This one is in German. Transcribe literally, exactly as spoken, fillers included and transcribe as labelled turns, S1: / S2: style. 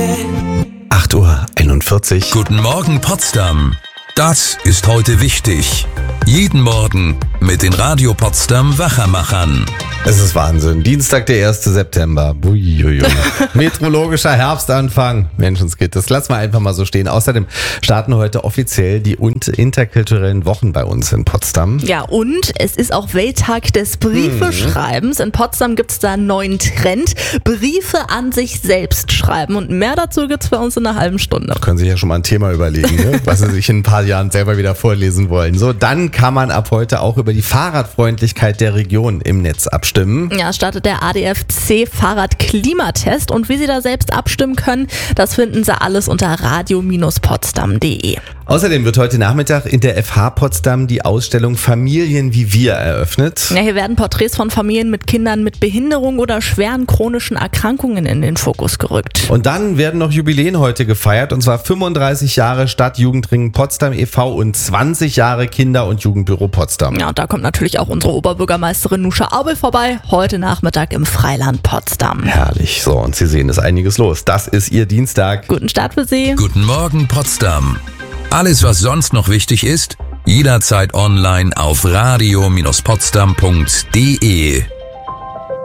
S1: acht Uhr einundvierzig.
S2: Guten Morgen Potsdam. Das ist heute wichtig. Jeden Morgen mit den Radio Potsdam Wachermachern.
S1: Es ist Wahnsinn. Dienstag, der erste September. Uiuiui. Meteorologischer Herbstanfang. Menschenskind, das lassen wir einfach mal so stehen. Außerdem starten heute offiziell die interkulturellen Wochen bei uns in Potsdam.
S3: Ja, und es ist auch Welttag des Briefeschreibens. In Potsdam gibt es da einen neuen Trend. Briefe an sich selbst schreiben. Und mehr dazu gibt es bei uns in einer halben Stunde.
S1: Können Sie sich ja schon mal ein Thema überlegen, ne? Was Sie sich in ein paar Jahren selber wieder vorlesen wollen. So, dann kann man ab heute auch über die Fahrradfreundlichkeit der Region im Netz abstimmen.
S3: Ja, startet der A D F C Fahrradklimatest und wie Sie da selbst abstimmen können, das finden Sie alles unter radio Bindestrich potsdam punkt de.
S1: Außerdem wird heute Nachmittag in der F H Potsdam die Ausstellung Familien wie wir eröffnet.
S3: Ja, hier werden Porträts von Familien mit Kindern mit Behinderung oder schweren chronischen Erkrankungen in den Fokus gerückt.
S1: Und dann werden noch Jubiläen heute gefeiert, und zwar fünfunddreißig Jahre Stadtjugendring Potsdam e V und zwanzig Jahre Kinder- und Jugendbüro Potsdam.
S3: Ja, und da kommt natürlich auch unsere Oberbürgermeisterin Nuscha Aubel vorbei, heute Nachmittag im Freiland Potsdam.
S1: Herrlich, so, und Sie sehen, ist einiges los. Das ist Ihr Dienstag.
S3: Guten Start für Sie.
S2: Guten Morgen Potsdam. Alles, was sonst noch wichtig ist, jederzeit online auf radio Bindestrich potsdam punkt de.